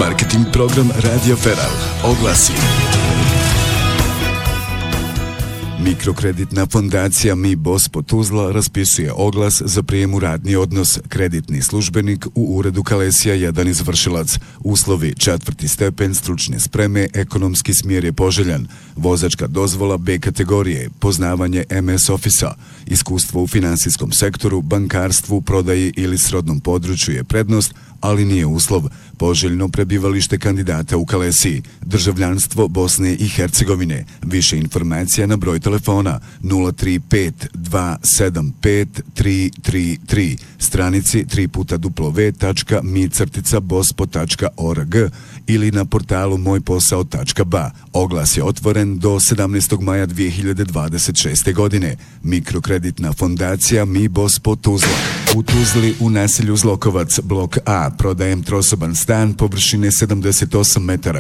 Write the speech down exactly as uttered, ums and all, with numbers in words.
Marketing program Radio Feral. Oglasi. Mikrokreditna fondacija Mi Bospo Tuzla raspisuje oglas za prijem u radni odnos. Kreditni službenik u uredu Kalesija jedan izvršilac. Uslovi: četvrti stepen stručne spreme, ekonomski smjer je poželjan, vozačka dozvola B kategorije, poznavanje M S Office-a, iskustvo u finansijskom sektoru, bankarstvu, prodaji ili srodnom području je prednost, ali nije uslov. Poželjno prebivalište kandidata u Kalesiji, državljanstvo Bosne i Hercegovine. Više informacija na broj telefona nula tri pet dva sedam pet tri tri tri, stranici tri puta w tačka mi crtica bospo tačka org ili na portalu moj posao tačka ba. Oglas je otvoren do sedamnaestog maja dvije hiljade dvadeset šeste. godine. Mikrokreditna fondacija Mi Bospo Tuzla. U Tuzli u naselju Zlokovac, blok A, prodajem trosoban stan površine sedamdeset osam metara